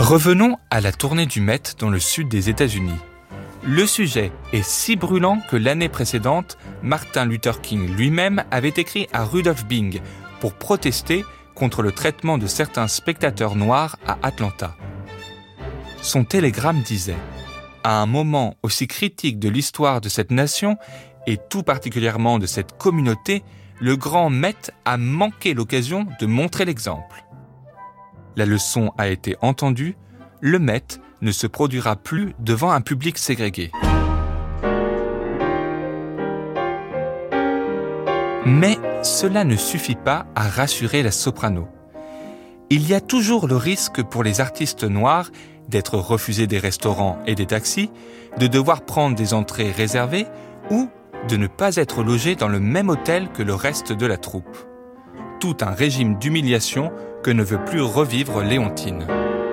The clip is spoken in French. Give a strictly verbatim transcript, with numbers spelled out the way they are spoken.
Revenons à la tournée du Met dans le sud des États-Unis. Le sujet est si brûlant que l'année précédente, Martin Luther King lui-même avait écrit à Rudolph Bing pour protester contre le traitement de certains spectateurs noirs à Atlanta. Son télégramme disait « À un moment aussi critique de l'histoire de cette nation, et tout particulièrement de cette communauté, le grand Met a manqué l'occasion de montrer l'exemple. La leçon a été entendue, le Met ne se produira plus devant un public ségrégué. » Mais cela ne suffit pas à rassurer la soprano. Il y a toujours le risque pour les artistes noirs d'être refusés des restaurants et des taxis, de devoir prendre des entrées réservées ou de ne pas être logés dans le même hôtel que le reste de la troupe. Tout un régime d'humiliation que ne veut plus revivre Léontine.